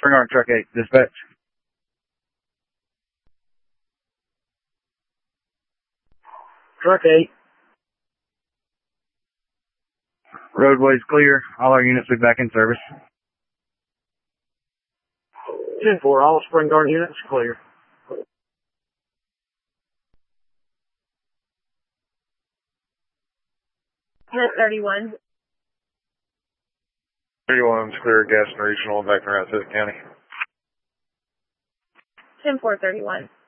Spring Garden Truck 8, dispatch. Truck 8. Roadway's clear. All our units will be back in service. 10-4, all Spring Garden units clear. Unit 31. 31's clear, Gaston Regional, back around to the county. 10-4, 31.